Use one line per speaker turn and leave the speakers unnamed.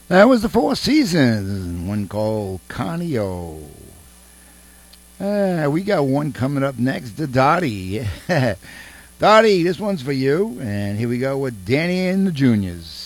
That was the Four Seasons, one called Conio. We got one coming up next to Dottie. Dottie, this one's for you. And here we go with Danny and the Juniors.